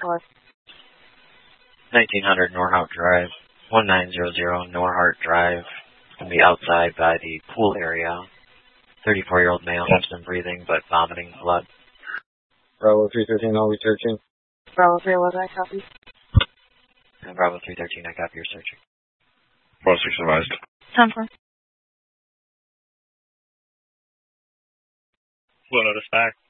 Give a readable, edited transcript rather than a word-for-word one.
for? 1900 Norhart Drive, 1900 Norhart Drive. It's going to be outside by the pool area. 34-year-old male has been breathing but vomiting blood. Bravo 313, I'll be searching. Bravo 311, I copy. And Bravo 313, I copy your searching. Bravo 6 advised. 10-4. We'll notice back.